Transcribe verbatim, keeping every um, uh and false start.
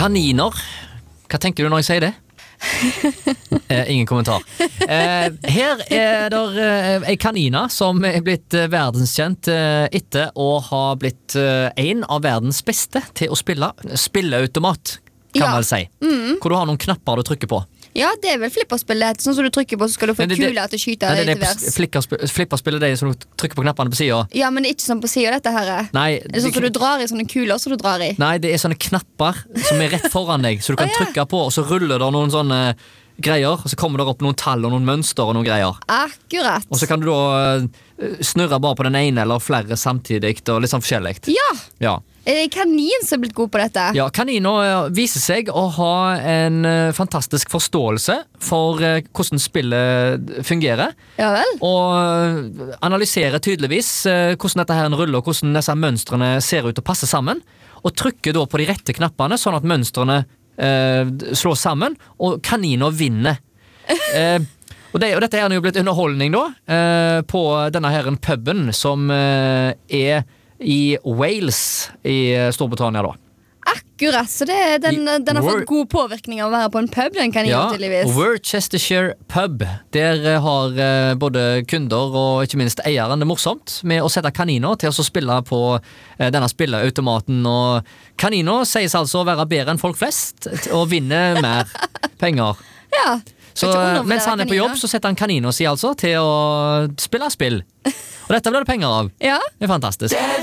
Kaniner. Hva tenker du når jeg sier det? eh, ingen kommentar. Eh, her er der eh, en kanina som er blitt eh, verdenskjent eh, etter å ha blitt eh, en av verdens beste til å spille spilleautomat, kan Ja. man vel si. Mm. Hvor du har noen knapper du trykker på. Ja, det er vel flipperspillet. Sånn som du trykker på, så skal du få Nei, det- det- kula til å skyte Nei, det er etter det vers. flipperspill- flipperspillet det er som du trykker på knappene på siden. Ja, men det er ikke sånn på siden av dette her. Nei, Det er sånn som du drar i sånne kuler som du drar i. Nei, det er sånne knapper som er rett foran deg, så du kan Å, ja. trykke på, og så ruller det noen sånne greier, og så kommer det opp noen tall og noen mønster og noen greier. Akkurat. Og så kan du da eh, snurre bare på den ene eller flere samtidig, og litt sånn forskjellig. Ja, Ja. er det kanin som er blitt god på dette? Ja, kaniner eh, viser seg å ha en eh, fantastisk forståelse for eh, hvordan spillet fungerer, Ja vel? og eh, analyserer tydeligvis eh, hvordan dette her ruller, og hvordan disse mønstrene ser ut og passer sammen, og trykker da på de rette knappene, sånn at mønstrene eh, slår sammen, og kaniner vinner. Eh, og, det, og dette er jo blitt underholdning da, eh, på denne her puben som eh, er i Wales i Storbritannia da. Akkurat, så det, er- den, I den har Wor- fått god påvirkning av å være på en pub, den kaninen Ja, tydeligvis. Worcestershire pub. Der eh, har eh, både kunder og ikke minst eieren det morsomt med å sette kaniner til å spille på eh, denne spilleautomaten. Og kaniner sies altså å være bedre enn folk flest og vinne mer penger. Ja, Så ikke eh, undervurdere mens han er på jobb, kaniner. så setter han kaniner si altså til å spille spill. Og dette blir det penger av. Ja. Det er fantastisk.